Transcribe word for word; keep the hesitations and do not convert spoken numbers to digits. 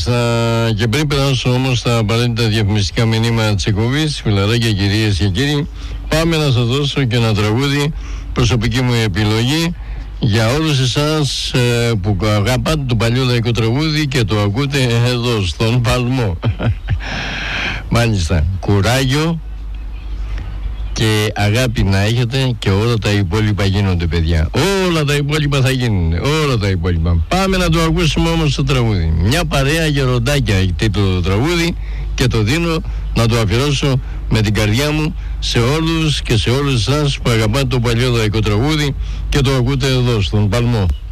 Μάλιστα, και πριν περάσω όμως τα απαραίτητα διαφημιστικά μηνύματα της εκπομπής, φιλαράκια κυρίες και κύριοι, πάμε να σας δώσω και ένα τραγούδι, προσωπική μου επιλογή, για όλους εσάς ε, που αγαπάτε το παλιό λαϊκό τραγούδι και το ακούτε εδώ στον Παλμό. Μάλιστα, κουράγιο και αγάπη να έχετε και όλα τα υπόλοιπα γίνονται, παιδιά. Όλα τα υπόλοιπα θα γίνουν, όλα τα υπόλοιπα. Πάμε να το ακούσουμε όμως το τραγούδι. Μια παρέα γεροντάκια έχει τίτλο το τραγούδι και το δίνω να το αφιερώσω με την καρδιά μου σε όλους και σε όλους εσάς που αγαπάτε το παλιό λαϊκό τραγούδι και το ακούτε εδώ στον Παλμό.